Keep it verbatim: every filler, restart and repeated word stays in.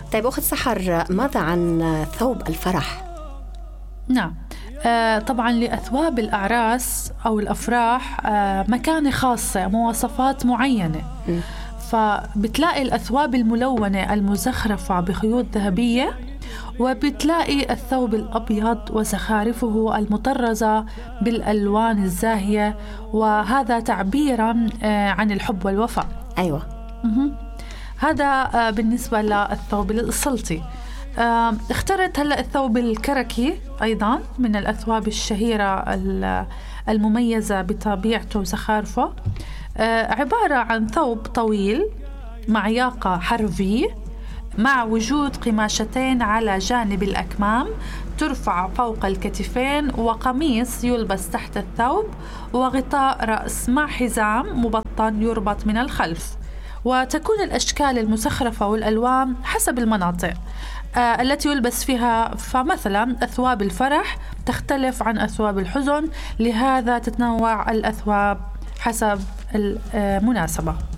طيب أخت سحر، ماذا عن ثوب الفرح؟ نعم، آه طبعا لأثواب الأعراس أو الأفراح آه مكانة خاصة، مواصفات معينة. م. فبتلاقي الأثواب الملونة المزخرفة بخيوط ذهبية، وبتلاقي الثوب الأبيض وزخارفه المطرزة بالألوان الزاهية، وهذا تعبيرا عن الحب والوفاء. أيوة. هذا بالنسبة للثوب السلطي. اخترت هلأ الثوب الكركي أيضا من الأثواب الشهيرة المميزة بطبيعته وزخارفه. عبارة عن ثوب طويل مع ياقة حرفي، مع وجود قماشتين على جانب الأكمام ترفع فوق الكتفين، وقميص يلبس تحت الثوب، وغطاء رأس مع حزام مبطن يربط من الخلف. وتكون الأشكال المزخرفة والألوان حسب المناطق آه التي يلبس فيها. فمثلا أثواب الفرح تختلف عن أثواب الحزن، لهذا تتنوع الأثواب حسب المناسبة.